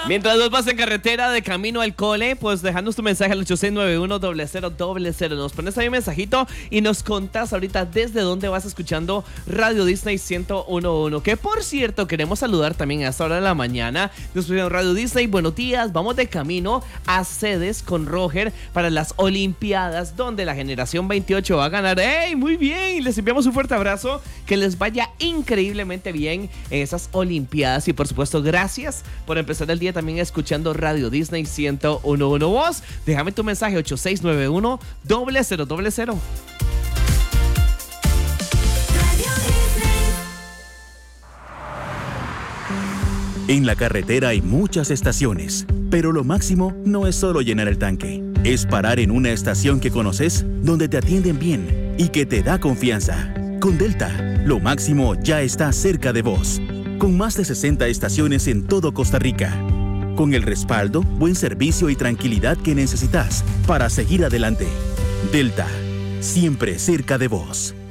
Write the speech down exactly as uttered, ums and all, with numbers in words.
Mientras vos vas en carretera de camino al cole, pues dejándonos tu mensaje al ocho seis nueve uno cero cero cero cero. Nos pones ahí un mensajito y nos contás ahorita desde dónde vas escuchando Radio Disney ciento uno punto uno. Que por cierto, queremos saludar también a esta hora de la mañana. Nos pusieron Radio Disney, buenos días. Vamos de camino a sedes con Roger para las Olimpiadas, donde la generación veintiocho va a ganar. ¡Ey! Muy bien. Les enviamos un fuerte abrazo. Que les vaya increíblemente bien en esas Olimpiadas. Y por supuesto, gracias por empezar el día también escuchando Radio Disney ciento uno punto uno. Vos, déjame tu mensaje ocho seis nueve uno cero cero cero cero. En la carretera hay muchas estaciones, pero lo máximo no es solo llenar el tanque. Es parar en una estación que conoces, donde te atienden bien y que te da confianza. Con Delta, lo máximo ya está cerca de vos. Con más de sesenta estaciones en todo Costa Rica. Con el respaldo, buen servicio y tranquilidad que necesitas para seguir adelante. Delta, siempre cerca de vos.